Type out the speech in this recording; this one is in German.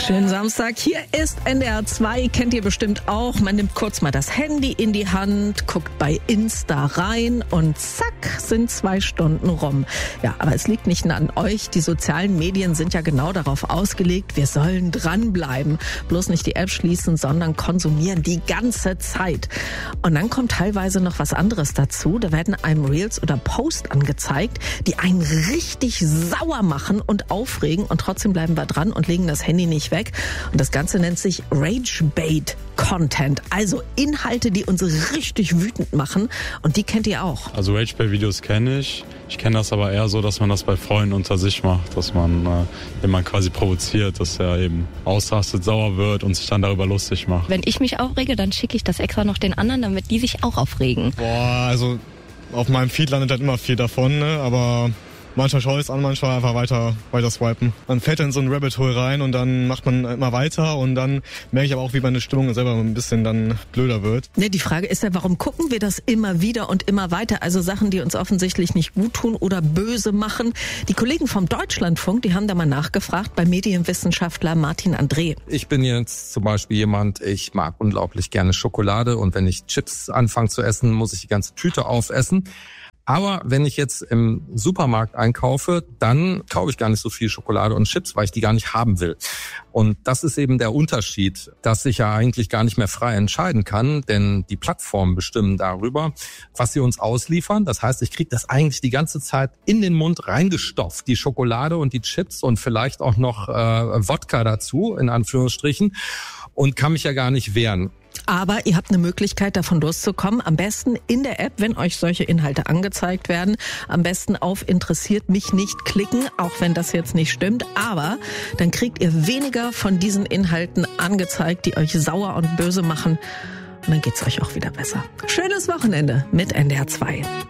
Schönen Samstag. Hier ist NDR 2, kennt ihr bestimmt auch. Man nimmt kurz mal das Handy in die Hand, guckt bei Insta rein und zack, sind 2 Stunden rum. Ja, aber es liegt nicht nur an euch. Die sozialen Medien sind ja genau darauf ausgelegt, wir sollen dranbleiben. Bloß nicht die App schließen, sondern konsumieren die ganze Zeit. Und dann kommt teilweise noch was anderes dazu. Da werden einem Reels oder Posts angezeigt, die einen richtig sauer machen und aufregen. Und trotzdem bleiben wir dran und legen das Handy nicht weg. Und das Ganze nennt sich Rage-Bait-Content. Also Inhalte, die uns richtig wütend machen. Und die kennt ihr auch. Also Rage-Bait-Videos kenne ich. Ich kenne das aber eher so, dass man das bei Freunden unter sich macht. Dass man jemanden quasi provoziert, dass er eben ausrastet, sauer wird und sich dann darüber lustig macht. Wenn ich mich aufrege, dann schicke ich das extra noch den anderen, damit die sich auch aufregen. Boah, also auf meinem Feed landet halt immer viel davon, ne? Aber manchmal schaue ich es an, manchmal einfach weiter swipen. Man fällt in so ein Rabbit Hole rein und dann macht man immer weiter und dann merke ich aber auch, wie meine Stimmung selber ein bisschen dann blöder wird. Ne, die Frage ist ja, warum gucken wir das immer wieder und immer weiter? Also Sachen, die uns offensichtlich nicht gut tun oder böse machen. Die Kollegen vom Deutschlandfunk, die haben da mal nachgefragt bei Medienwissenschaftler Martin André. Ich bin jetzt zum Beispiel jemand, ich mag unglaublich gerne Schokolade und wenn ich Chips anfange zu essen, muss ich die ganze Tüte aufessen. Aber wenn ich jetzt im Supermarkt einkaufe, dann kaufe ich gar nicht so viel Schokolade und Chips, weil ich die gar nicht haben will. Und das ist eben der Unterschied, dass ich ja eigentlich gar nicht mehr frei entscheiden kann, denn die Plattformen bestimmen darüber, was sie uns ausliefern. Das heißt, ich kriege das eigentlich die ganze Zeit in den Mund reingestopft, die Schokolade und die Chips und vielleicht auch noch Wodka dazu, in Anführungsstrichen, und kann mich ja gar nicht wehren. Aber ihr habt eine Möglichkeit, davon loszukommen. Am besten in der App, wenn euch solche Inhalte angezeigt werden. Am besten auf Interessiert mich nicht klicken, auch wenn das jetzt nicht stimmt. Aber dann kriegt ihr weniger von diesen Inhalten angezeigt, die euch sauer und böse machen. Und dann geht's euch auch wieder besser. Schönes Wochenende mit NDR 2.